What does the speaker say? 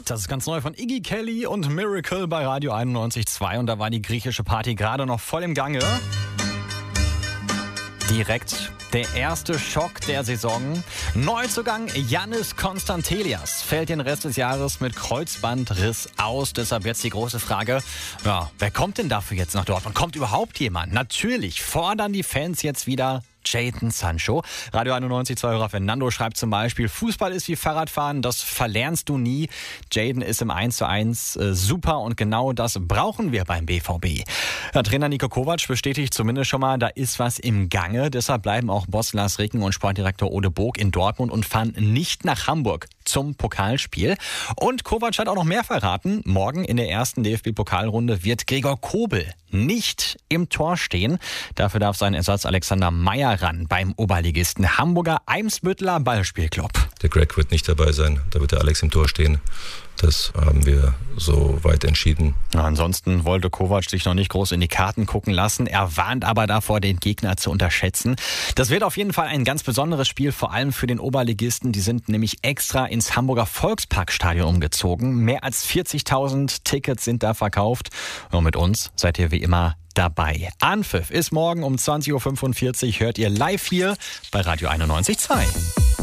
Das ist ganz neu von Iggy Kelly und Miracle bei Radio 91.2 und da war die griechische Party gerade noch voll im Gange. Direkt der erste Schock der Saison. Neuzugang Yannis Konstantelias fällt den Rest des Jahres mit Kreuzbandriss aus. Deshalb jetzt die große Frage, wer kommt denn dafür jetzt nach Dortmund? Kommt überhaupt jemand? Natürlich fordern die Fans jetzt wieder Jadon Sancho. Radio 91.2 Fernando schreibt zum Beispiel, Fußball ist wie Fahrradfahren, das verlernst du nie. Jadon ist im 1:1 super und genau das brauchen wir beim BVB. Ja, Trainer Niko Kovac bestätigt zumindest schon mal, da ist was im Gange. Deshalb bleiben auch Boss Lars Ricken und Sportdirektor Ode Boog in Dortmund und fahren nicht nach Hamburg zum Pokalspiel. Und Kovac hat auch noch mehr verraten. Morgen in der ersten DFB-Pokalrunde wird Gregor Kobel nicht im Tor stehen. Dafür darf sein Ersatz Alexander Meyer ran beim Oberligisten Hamburger Eimsbütteler Ballspielclub. Der Greg wird nicht dabei sein, da wird der Alex im Tor stehen. Das haben wir so weit entschieden. Ansonsten wollte Kovac sich noch nicht groß in die Karten gucken lassen. Er warnt aber davor, den Gegner zu unterschätzen. Das wird auf jeden Fall ein ganz besonderes Spiel, vor allem für den Oberligisten. Die sind nämlich extra ins Hamburger Volksparkstadion umgezogen. Mehr als 40.000 Tickets sind da verkauft. Und mit uns seid ihr wie immer dabei. Anpfiff ist morgen um 20.45 Uhr. Hört ihr live hier bei Radio 91.2.